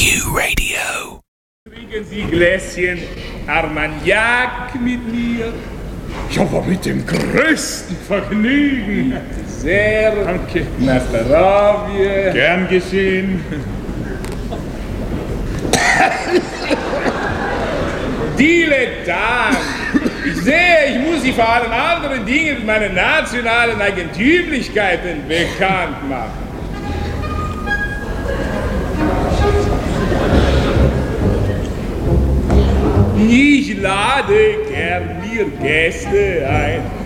Radio. Trinken Sie Gläschen Armagnac mit mir? Ja, aber mit dem größten Vergnügen. Sehr. Danke. Na, Starovje. Gern geschehen. Dilettant! Ich sehe, ich muss Sie vor allen anderen Dingen mit meinen nationalen Eigentümlichkeiten bekannt machen. Ich lade gern mir Gäste ein.